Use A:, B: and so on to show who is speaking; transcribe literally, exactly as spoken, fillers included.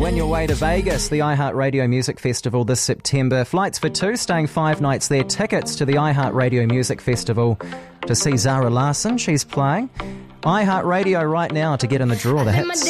A: Win your way to Vegas, the iHeartRadio Music Festival this September. Flights for two, staying five nights there. Tickets to the iHeartRadio Music Festival to see Zara Larsson. She's playing. iHeartRadio right now to get in the draw. The hits.